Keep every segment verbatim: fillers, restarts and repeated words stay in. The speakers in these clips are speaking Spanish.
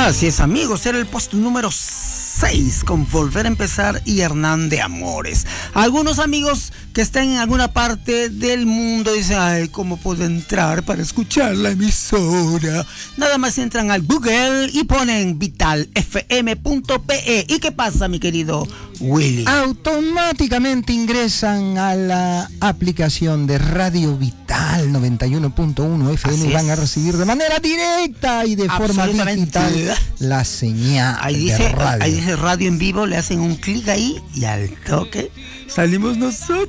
Así es, amigos, era el puesto número seis con Volver a Empezar y Hernán de Amores. Algunos amigos que están en alguna parte del mundo dicen, ay, ¿cómo puedo entrar para escuchar la emisora? Nada más entran al Google y ponen vital f m punto p e. ¿Y qué pasa, mi querido Willy? Automáticamente ingresan a la aplicación de Radio Vital noventa y uno punto uno F M y van a recibir de manera directa y de forma digital la señal ahí dice, de radio. Ahí dice radio en vivo, le hacen un clic ahí y al toque salimos nosotros.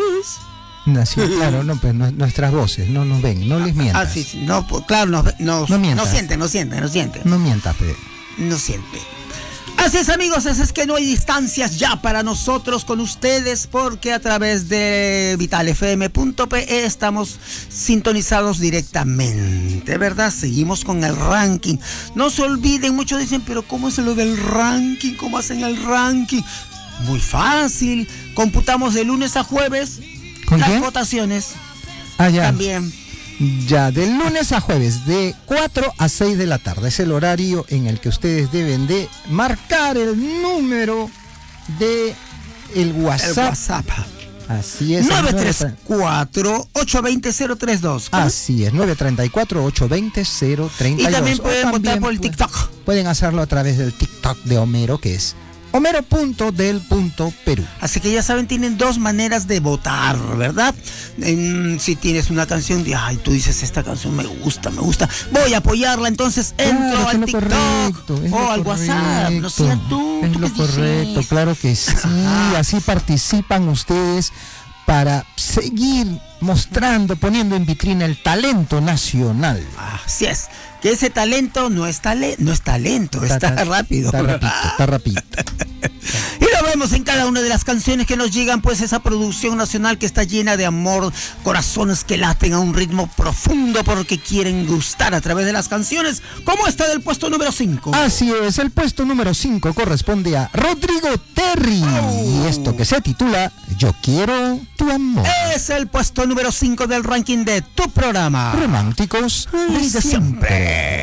Sí, claro, no, pues nuestras voces no nos ven, no les mientas. Ah, sí, sí, no, pues, claro, no, no, no, mientas. no sienten, no sienten, no sienten. No mientas, Pedro. No sienten. Así es, amigos, así es que no hay distancias ya para nosotros con ustedes, porque a través de vital f m punto p e estamos sintonizados directamente, ¿verdad? Seguimos con el ranking. No se olviden, muchos dicen, pero ¿cómo es lo del ranking? ¿Cómo hacen el ranking? Muy fácil. Computamos de lunes a jueves ¿Con las qué? votaciones. Ah, ya. También. Ya, del lunes a jueves, de cuatro a seis de la tarde. Es el horario en el que ustedes deben de marcar el número de el WhatsApp. El WhatsApp. Así es. nueve tres cuatro, ocho dos cero, cero tres dos. Así es, nueve tres cuatro, ocho dos cero tres dos. Y también pueden votar por el TikTok. Pueden hacerlo a través del TikTok de Homero, que es homero punto del punto perú. Así que ya saben, tienen dos maneras de votar, ¿verdad? En, si tienes una canción de, ay, tú dices, esta canción me gusta, me gusta, voy a apoyarla, entonces entro claro, al es TikTok correcto, es o al correcto, WhatsApp, no sea tú. Es ¿tú lo qué correcto, dices? claro que sí. Ajá. Así participan ustedes para seguir mostrando, poniendo en vitrina el talento nacional. Así es, que ese talento no es, tale, no es talento, está, está, está rápido. Está rapidito, está rapidito. Y lo vemos en cada una de las canciones que nos llegan, pues esa producción nacional que está llena de amor, corazones que laten a un ritmo profundo porque quieren gustar a través de las canciones, como esta del puesto número cinco. Así es, el puesto número cinco corresponde a Rodrigo Terry. Oh. Y esto que se titula Yo quiero tu amor. Es el puesto número cinco del ranking de tu programa. Románticos desde siempre.